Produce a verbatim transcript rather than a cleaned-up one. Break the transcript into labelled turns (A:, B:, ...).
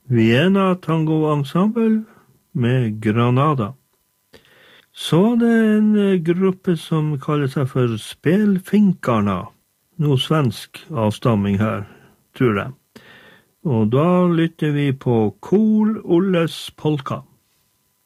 A: Vienna Tango Ensemble med Granada. Så er det en gruppe som kaller seg for Spelfinkarna. Noe svensk avstamming her, tror jeg. Og da lytter vi på Cool Olles Polka.